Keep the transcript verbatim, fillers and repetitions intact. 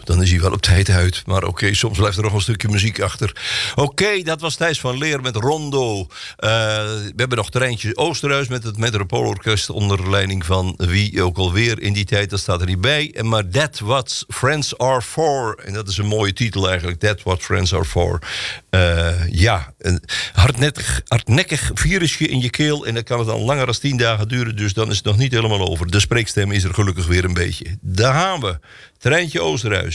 dan is hij wel op tijd uit. Maar oké, okay, soms blijft er nog een stukje muziek achter. Oké, okay, dat was Thijs van Leer met Rondo. Uh, we hebben nog Treintje Oosterhuis met het Metropoolorkest onder leiding van wie ook alweer in die tijd, dat staat er niet bij. Maar That What Friends Are For. En dat is een mooie titel eigenlijk. That What Friends Are For. Uh, ja, een hardnekkig, hardnekkig virusje in je keel. En dan kan het dan langer dan tien dagen duren. Dus dan is het nog niet helemaal over. De spreekstem is er gelukkig weer een beetje. Daar gaan we. Treintje Oosterhuis.